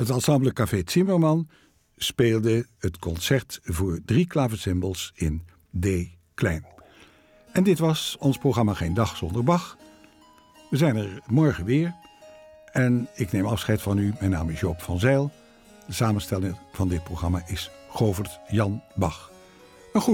Het ensemble Café Zimmermann speelde het concert voor 3 klaversymbals in D klein. En dit was ons programma Geen Dag Zonder Bach. We zijn er morgen weer. En ik neem afscheid van u. Mijn naam is Joop van Zijl. De samensteller van dit programma is Govert Jan Bach.